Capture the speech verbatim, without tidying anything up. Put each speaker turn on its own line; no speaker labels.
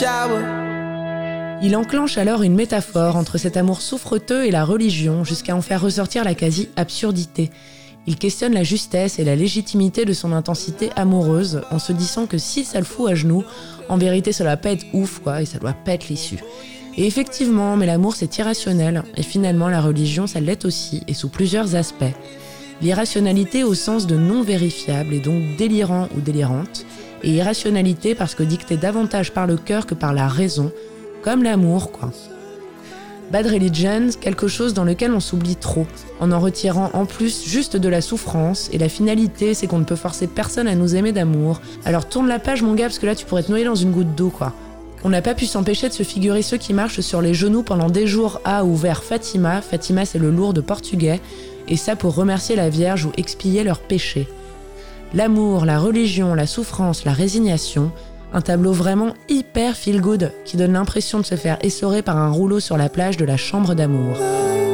Il enclenche alors une métaphore entre cet amour souffreteux et la religion jusqu'à en faire ressortir la quasi-absurdité. Il questionne la justesse et la légitimité de son intensité amoureuse en se disant que si ça le fout à genoux, en vérité ça doit pas être ouf quoi, et ça doit pas être l'issue. Et effectivement, mais l'amour c'est irrationnel, et finalement la religion ça l'est aussi, et sous plusieurs aspects. L'irrationalité au sens de non vérifiable et donc délirant ou délirante, et irrationalité parce que dictée davantage par le cœur que par la raison, comme l'amour quoi. Bad Religion, quelque chose dans lequel on s'oublie trop, en en retirant en plus juste de la souffrance, et la finalité c'est qu'on ne peut forcer personne à nous aimer d'amour. Alors tourne la page mon gars, parce que là tu pourrais te noyer dans une goutte d'eau quoi. On n'a pas pu s'empêcher de se figurer ceux qui marchent sur les genoux pendant des jours à ou vers Fatima, Fatima c'est le lourd portugais, et ça pour remercier la Vierge ou expier leurs péchés. L'amour, la religion, la souffrance, la résignation, un tableau vraiment hyper feel good qui donne l'impression de se faire essorer par un rouleau sur la plage de la chambre d'amour.